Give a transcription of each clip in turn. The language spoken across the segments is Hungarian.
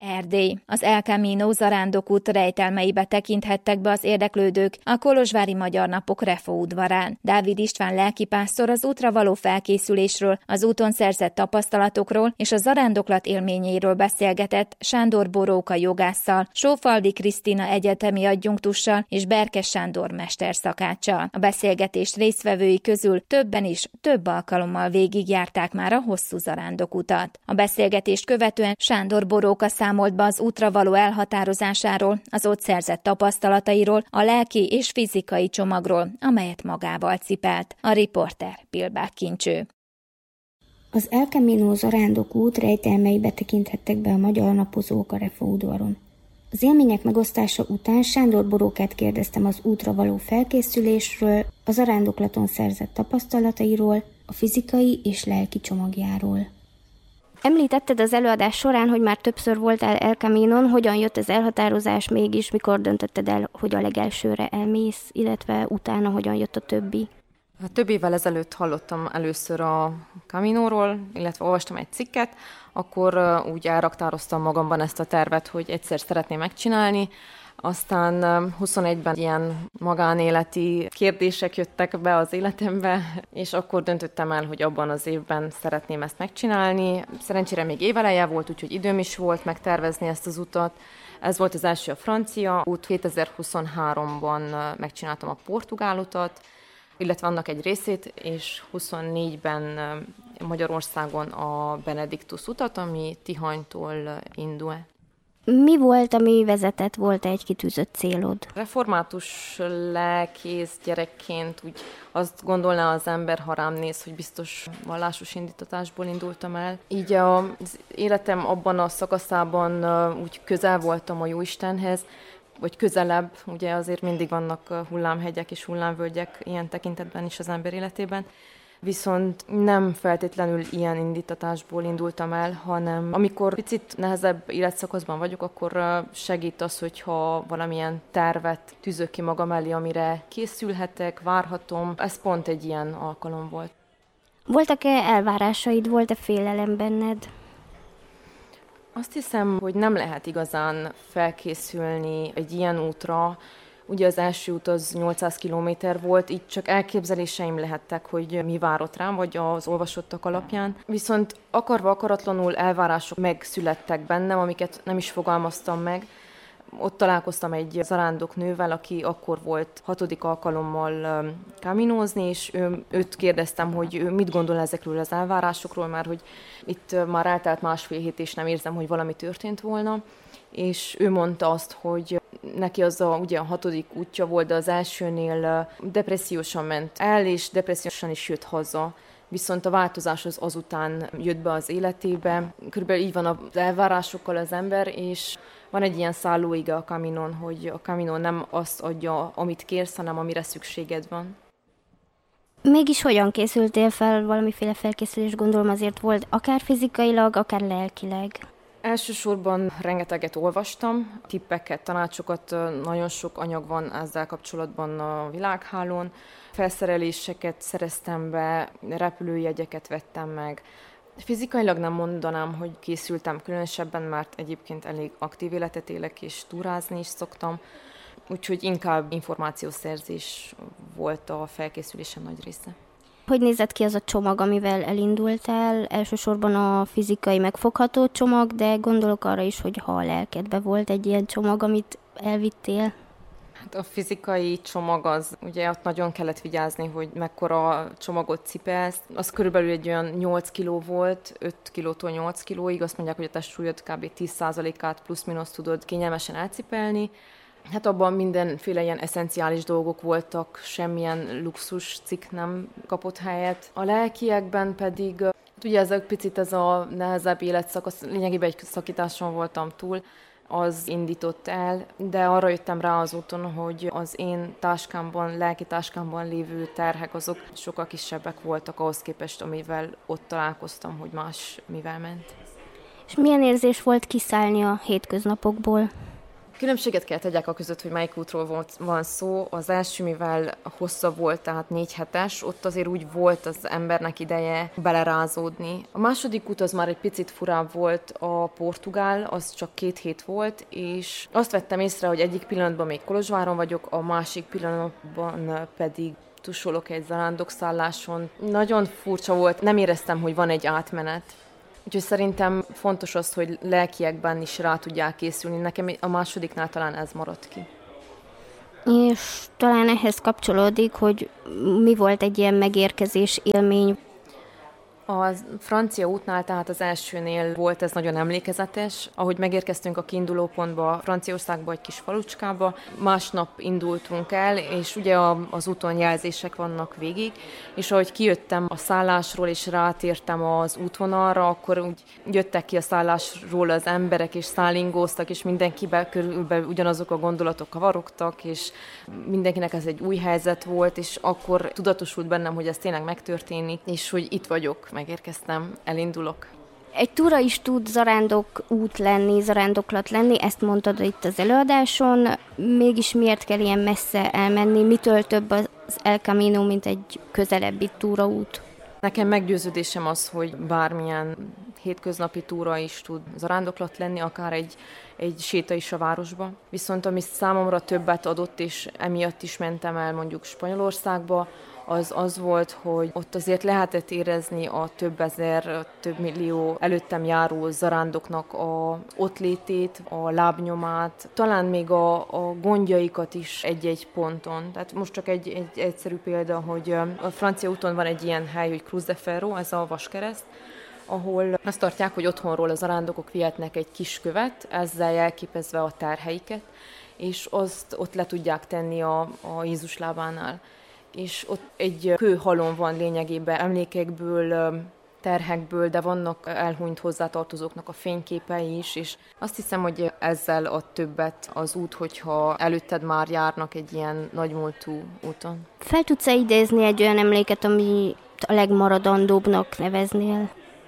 Erdély. Az El Camino zarándokút rejtelmeibe tekinthettek be az érdeklődők a kolozsvári Magyar Napok Refo udvarán. Dávid István lelkipásztor az útra való felkészülésről, az úton szerzett tapasztalatokról és a zarándoklat élményéről beszélgetett Sándor Boróka jogásszal, Sófaldi Krisztina egyetemi adjunktussal és Berkes Sándor mesterszakáccsal. A beszélgetés résztvevői közül többen is több alkalommal végigjárták már a hosszú zarándokutat. A beszélgetést követően Sándor Boróka számolt be az útra való elhatározásáról, az ott szerzett tapasztalatairól, a lelki és fizikai csomagról, amelyet magával cipelt. A riporter Pilbák Kincső. Az El Camino zarándokút rejtelmeibe tekinthettek be a magyar napozók a Refo udvaron. Az élmények megosztása után Sándor Borókát kérdeztem az útra való felkészülésről, a zarándoklaton szerzett tapasztalatairól, a fizikai és lelki csomagjáról. Említetted az előadás során, hogy már többször voltál El Caminon, hogyan jött az elhatározás mégis, mikor döntötted el, hogy a legelsőre elmész, illetve utána hogyan jött a többi? Több évvel ezelőtt hallottam először a Caminóról, illetve olvastam egy cikket, akkor úgy elraktároztam magamban ezt a tervet, hogy egyszer szeretném megcsinálni. Aztán 21-ben ilyen magánéleti kérdések jöttek be az életembe, és akkor döntöttem el, hogy abban az évben szeretném ezt megcsinálni. Szerencsére még éveleje volt, úgyhogy időm is volt megtervezni ezt az utat. Ez volt az első a francia út, 2023-ban megcsináltam a portugál utat, illetve annak egy részét, és 24-ben Magyarországon a Benediktus utat, ami Tihanytól indul. Mi volt, ami vezetett? Volt egy kitűzött célod? Református lelkész gyerekként úgy azt gondolná az ember, ha rám néz, hogy biztos vallásos indítatásból indultam el. Így az életem abban a szakaszában úgy közel voltam a Jóistenhez, vagy közelebb, ugye azért mindig vannak hullámhegyek és hullámvölgyek ilyen tekintetben is az ember életében. Viszont nem feltétlenül ilyen indítatásból indultam el, hanem amikor picit nehezebb életszakaszban vagyok, akkor segít az, hogyha valamilyen tervet tűzök ki magam elé, amire készülhetek, várhatom. Ez pont egy ilyen alkalom volt. Voltak-e elvárásaid, volt-e félelem benned? Azt hiszem, hogy nem lehet igazán felkészülni egy ilyen útra. Ugye az első út az 800 kilométer volt, így csak elképzeléseim lehettek, hogy mi várott rám, vagy az olvasottak alapján. Viszont akarva akaratlanul elvárások megszülettek bennem, amiket nem is fogalmaztam meg. Ott találkoztam egy zarándoknővel, aki akkor volt 6. alkalommal kaminózni, és őt kérdeztem, hogy ő mit gondol ezekről az elvárásokról, mert hogy itt már eltelt 1,5 hét, és nem érzem, hogy valami történt volna. És ő mondta azt, hogy neki az ugye a 6. útja volt, de az elsőnél depressziósan ment el, és depressziósan is jött haza. Viszont a változás az azután jött be az életébe. Körülbelül így van az elvárásokkal az ember, és van egy ilyen szállóige a Caminon, hogy a Camino nem azt adja, amit kérsz, hanem amire szükséged van. Mégis hogyan készültél fel? Valamiféle felkészülés gondolom azért volt, akár fizikailag, akár lelkileg. Elsősorban rengeteget olvastam, tippeket, tanácsokat, nagyon sok anyag van ezzel kapcsolatban a világhálón. Felszereléseket szereztem be, repülőjegyeket vettem meg. Fizikailag nem mondanám, hogy készültem különösebben, mert egyébként elég aktív életet élek, és túrázni is szoktam. Úgyhogy inkább információszerzés volt a felkészülésem nagy része. Hogy nézett ki az a csomag, amivel elindultál? Elsősorban a fizikai megfogható csomag, de gondolok arra is, hogy ha a lelkedben volt egy ilyen csomag, amit elvittél. Hát a fizikai csomag az, ugye ott nagyon kellett vigyázni, hogy mekkora csomagot cipelsz. Az körülbelül egy olyan 8 kiló volt, 5 kilótól 8 kilóig. Azt mondják, hogy a testsúlyod kb. 10%-át plusz-minusz tudod kényelmesen elcipelni. Hát abban mindenféle ilyen eszenciális dolgok voltak, semmilyen luxus cikk nem kapott helyet. A lelkiekben pedig, ugye ez a nehezebb életszakasz, lényegében egy szakításon voltam túl, az indított el, de arra jöttem rá az úton, hogy az én táskámban, lelki táskámban lévő terhek azok sokkal kisebbek voltak ahhoz képest, amivel ott találkoztam, hogy más mivel ment. És milyen érzés volt kiszállni a hétköznapokból? Különbséget kell tegyek a között, hogy melyik útról van szó. Az első, mivel hosszabb volt, tehát 4 hetes, ott azért úgy volt az embernek ideje belerázódni. A második út az már egy picit furább volt, a portugál, az csak 2 hét volt, és azt vettem észre, hogy egyik pillanatban még Kolozsváron vagyok, a másik pillanatban pedig tusolok egy zarándokszálláson. Nagyon furcsa volt, nem éreztem, hogy van egy átmenet. Úgyhogy szerintem fontos az, hogy lelkiekben is rá tudják készülni. Nekem a másodiknál talán ez maradt ki. És talán ehhez kapcsolódik, hogy mi volt egy ilyen megérkezés élmény. A francia útnál, tehát az elsőnél volt ez nagyon emlékezetes. Ahogy megérkeztünk a kiindulópontba, Franciaországba, egy kis falucskába, másnap indultunk el, és ugye az úton jelzések vannak végig, és ahogy kijöttem a szállásról, és rátértem az útvonalra, akkor úgy jöttek ki a szállásról az emberek, és szállingóztak, és mindenkiben körülbelül ugyanazok a gondolatok kavarogtak, és mindenkinek ez egy új helyzet volt, és akkor tudatosult bennem, hogy ez tényleg megtörténik, és hogy itt vagyok. Megérkeztem, elindulok. Egy túra is tud zarándok út lenni, zarándoklat lenni, ezt mondtad itt az előadáson. Mégis miért kell ilyen messze elmenni? Mitől több az El Camino, mint egy közelebbi túraút? Nekem meggyőződésem az, hogy bármilyen hétköznapi túra is tud zarándoklat lenni, akár egy séta is a városba. Viszont ami számomra többet adott, és emiatt is mentem el mondjuk Spanyolországba, az volt, hogy ott azért lehetett érezni a több ezer, több millió előttem járó zarándoknak a ott létét, a lábnyomát, talán még a gondjaikat is egy-egy ponton. Tehát most csak egy egyszerű példa, hogy a francia úton van egy ilyen hely, hogy Cruz de Ferro, ez a vaskereszt, ahol azt tartják, hogy otthonról a zarándokok vihetnek egy kis követ, ezzel jelképezve a terheiket, és azt ott le tudják tenni a Jézus lábánál. És ott egy kőhalom van lényegében emlékekből, terhekből, de vannak elhunyt hozzátartozóknak a fényképei is, és azt hiszem, hogy ezzel ad többet az út, hogyha előtted már járnak egy ilyen nagymúltú úton. Fel tudsz-e idézni egy olyan emléket, ami a legmaradandóbbnak neveznél?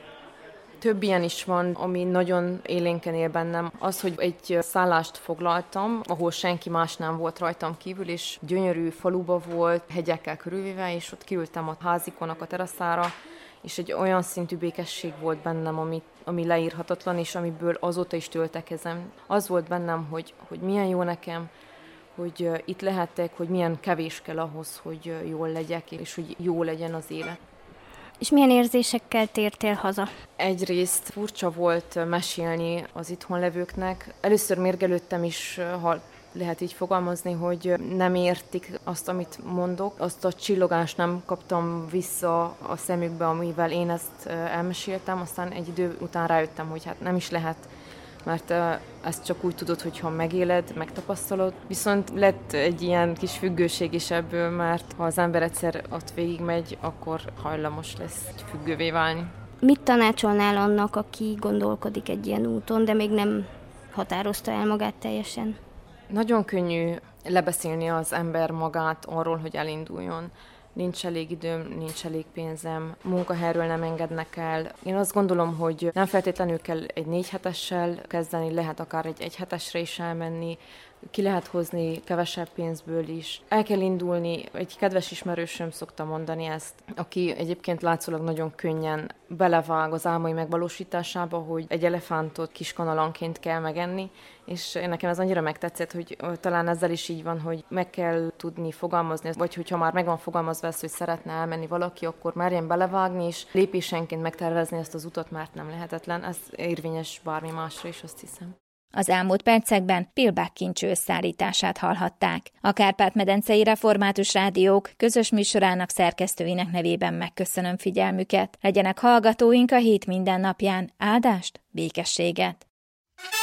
Több ilyen is van, ami nagyon élénken él bennem. Az, hogy egy szállást foglaltam, ahol senki más nem volt rajtam kívül, és gyönyörű faluba volt, hegyekkel körülvéve, és ott kiültem a házikonak a teraszára, és egy olyan szintű békesség volt bennem, ami leírhatatlan, és amiből azóta is töltekezem. Az volt bennem, hogy milyen jó nekem, hogy itt lehetek, hogy milyen kevés kell ahhoz, hogy jól legyek, és hogy jó legyen az élet. És milyen érzésekkel tértél haza? Egyrészt furcsa volt mesélni az itthon levőknek. Először mérgelődtem is, ha lehet így fogalmazni, hogy nem értik azt, amit mondok. Azt a csillogást nem kaptam vissza a szemükbe, amivel én ezt elmeséltem. Aztán egy idő után rájöttem, hogy hát nem is lehet, mert ezt csak úgy tudod, hogyha megéled, megtapasztalod. Viszont lett egy ilyen kis függőség is ebből, mert ha az ember egyszer ott végigmegy, akkor hajlamos lesz függővé válni. Mit tanácsolnál annak, aki gondolkodik egy ilyen úton, de még nem határozta el magát teljesen? Nagyon könnyű lebeszélni az ember magát arról, hogy elinduljon. Nincs elég időm, nincs elég pénzem, munkahelyről nem engednek el. Én azt gondolom, hogy nem feltétlenül kell egy 4 hetessel kezdeni, lehet akár egy 1 hetesre is elmenni, ki lehet hozni kevesebb pénzből is. El kell indulni, egy kedves ismerősöm szokta mondani ezt, aki egyébként látszólag nagyon könnyen belevág az álmai megvalósításába, hogy egy elefántot kis kanalanként kell megenni, és nekem ez annyira megtetszett, hogy talán ezzel is így van, hogy meg kell tudni fogalmazni, vagy hogyha már meg van fogalmazva ezt, hogy szeretne elmenni valaki, akkor merjen belevágni, és lépésenként megtervezni ezt az utat, mert nem lehetetlen. Ez érvényes bármi másra is, azt hiszem. Az elmúlt percekben Pilbák Kincső összeállítását hallhatták. A Kárpát-medencei Református Rádiók közös műsorának szerkesztőinek nevében megköszönöm figyelmüket. Legyenek hallgatóink a hét minden napján áldást, békességet!